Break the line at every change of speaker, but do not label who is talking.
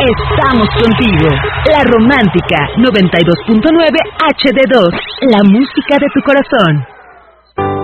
estamos contigo. La Romántica 92.9 HD2, la música de tu corazón.